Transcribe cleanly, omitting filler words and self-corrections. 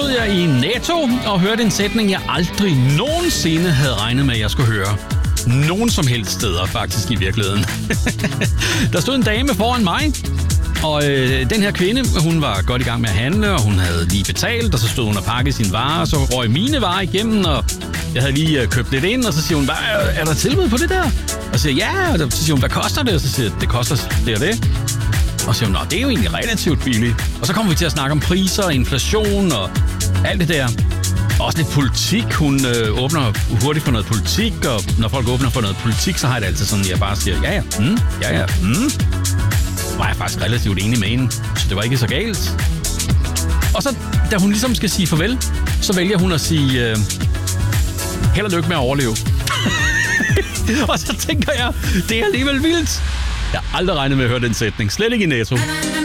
stod jeg i Netto og hørte en sætning, jeg aldrig nogensinde havde regnet med, at jeg skulle høre. Nogen som helst steder, faktisk i virkeligheden. Der stod en dame foran mig, og den her kvinde, hun var godt i gang med at handle, og hun havde lige betalt, og så stod hun og pakkede sine varer, og så røg mine varer igennem, og jeg havde lige købt lidt ind, og så siger hun, er der tilbud på det der? Og så siger jeg, ja, og så siger hun, hvad koster det? Og så siger jeg, det koster det og det. Og så siger hun, nå, det er jo egentlig relativt billigt. Og så kommer vi til at snakke om priser, inflation og alt det der. Også lidt politik. Hun åbner hurtigt for noget politik, og når folk åbner for noget politik, så har det altid sådan, at jeg bare siger, ja. Var jeg faktisk relativt enig med hende, så det var ikke så galt. Og så, da hun ligesom skal sige farvel, så vælger hun at sige, held og lykke med at overleve. Og så tænker jeg, det er alligevel vildt. Jeg har aldrig regnet med at høre den sætning. Slet ikke i Netto.